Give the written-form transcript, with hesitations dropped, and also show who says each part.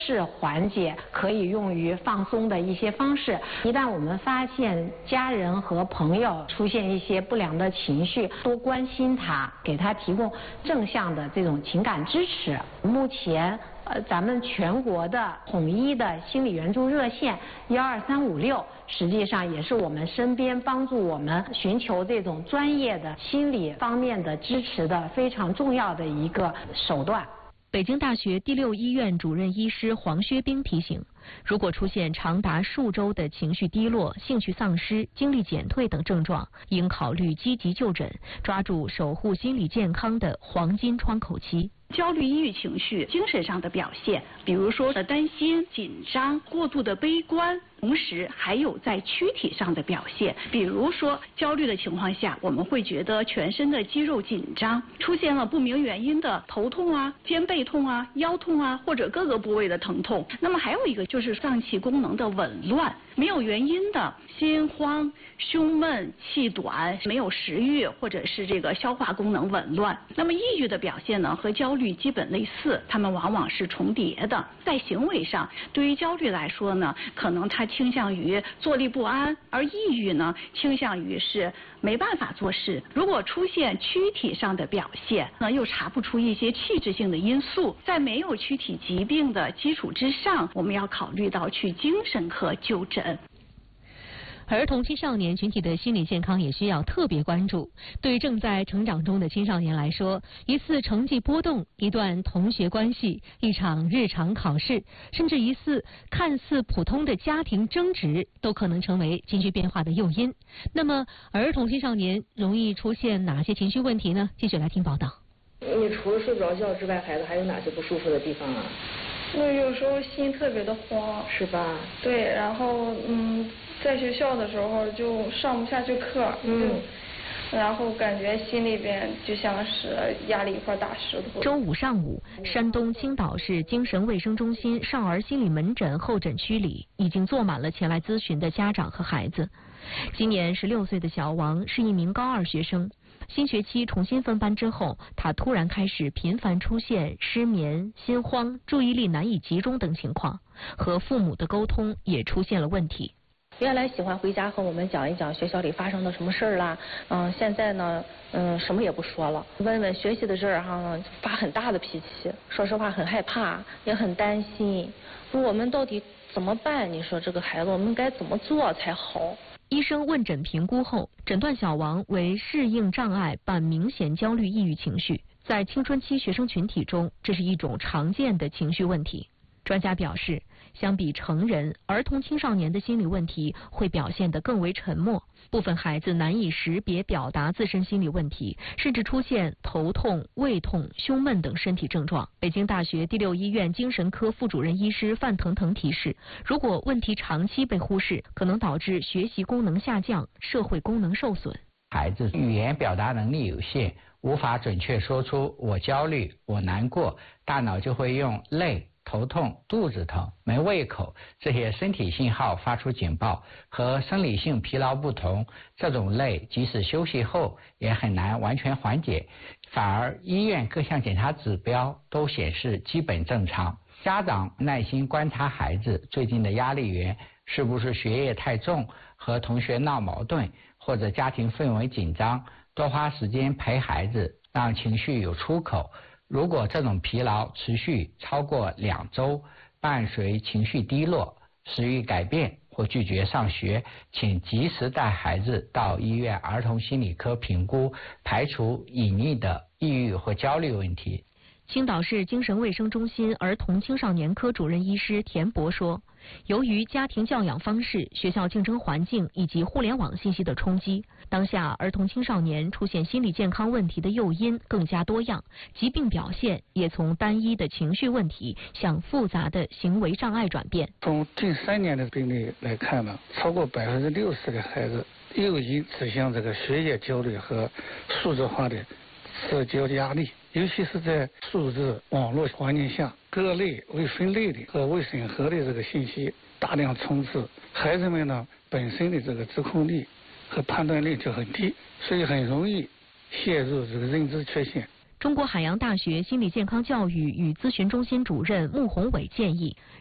Speaker 1: 是缓解可以用于放松的一些方式。一旦我们发现家人和朋友出现一些不良的情绪，多关心他，给他提供正向的这种情感支持。目前咱们全国的统一的心理援助热线12356，实际上也是我们身边帮助我们寻求这种专业的心理方面的支持的非常重要的一个手段。
Speaker 2: 北京大学第六医院主任医师黄薛冰提醒，如果出现长达数周的情绪低落、兴趣丧失、精力减退等症状，应考虑积极就诊，抓住守护心理健康的黄金窗口期。
Speaker 3: 焦虑、抑郁情绪精神上的表现，比如说担心、紧张、过度的悲观，同时还有在躯体上的表现，比如说焦虑的情况下，我们会觉得全身的肌肉紧张，出现了不明原因的头痛啊、肩背痛啊、腰痛啊，或者各个部位的疼痛。那么还有一个就是脏器功能的紊乱，没有原因的心慌、胸闷、气短、没有食欲，或者是这个消化功能紊乱。那么抑郁的表现呢，和焦虑基本类似，它们往往是重叠的。在行为上，对于焦虑来说呢，可能它倾向于坐立不安，而抑郁呢，倾向于是没办法做事。如果出现躯体上的表现，又查不出一些器质性的因素，在没有躯体疾病的基础之上，我们要考虑到去精神科就诊。
Speaker 2: 儿童青少年群体的心理健康也需要特别关注。对正在成长中的青少年来说，一次成绩波动、一段同学关系、一场日常考试，甚至一次看似普通的家庭争执，都可能成为情绪变化的诱因。那么，儿童青少年容易出现哪些情绪问题呢？继续来听报道。
Speaker 4: 你除了睡不着觉之外，孩子还有哪些不舒服的地方啊？
Speaker 5: 我有时候心特别的慌，
Speaker 4: 是吧？
Speaker 5: 对，然后在学校的时候就上不下去课，然后感觉心里边就像是压了一块大石头。
Speaker 2: 周五上午，山东青岛市精神卫生中心少儿心理门诊候诊区里已经坐满了前来咨询的家长和孩子。今年16岁的小王是一名高2学生。新学期重新分班之后，他突然开始频繁出现失眠、心慌、注意力难以集中等情况，和父母的沟通也出现了问题。
Speaker 4: 原来喜欢回家和我们讲一讲学校里发生的什么事儿啦，现在呢，什么也不说了，问问学习的事儿哈，发很大的脾气，说实话很害怕，也很担心。我们到底怎么办？你说这个孩子，我们该怎么做才好？
Speaker 2: 医生问诊评估后，诊断小王为适应障碍伴明显焦虑抑郁情绪。在青春期学生群体中，这是一种常见的情绪问题。专家表示，相比成人，儿童青少年的心理问题会表现得更为沉默，部分孩子难以识别表达自身心理问题，甚至出现头痛、胃痛、胸闷等身体症状。北京大学第六医院精神科副主任医师范腾腾提示，如果问题长期被忽视，可能导致学习功能下降、社会功能受损。
Speaker 6: 孩子语言表达能力有限，无法准确说出我焦虑、我难过，大脑就会用累、头痛、肚子疼、没胃口这些身体信号发出警报。和生理性疲劳不同，这种累即使休息后也很难完全缓解，反而医院各项检查指标都显示基本正常。家长耐心观察孩子最近的压力源，是不是学业太重，和同学闹矛盾，或者家庭氛围紧张，多花时间陪孩子，让情绪有出口。如果这种疲劳持续超过2周，伴随情绪低落、食欲改变或拒绝上学，请及时带孩子到医院儿童心理科评估，排除隐匿的抑郁或焦虑问题。
Speaker 2: 青岛市精神卫生中心儿童青少年科主任医师田博说，由于家庭教养方式、学校竞争环境以及互联网信息的冲击，当下儿童青少年出现心理健康问题的诱因更加多样，疾病表现也从单一的情绪问题向复杂的行为障碍转变。
Speaker 7: 从近3年的病例来看呢，超过60%的孩子诱因指向这个学业焦虑和数字化的社交压力，尤其是在数字网络环境下，各类未分类的和未审核的这个信息大量充斥，孩子们呢本身的这个自控力和判断力就很低，所以很容易陷入这个认知缺陷。
Speaker 2: 中国海洋大学心理健康教育与咨询中心主任穆宏伟建议，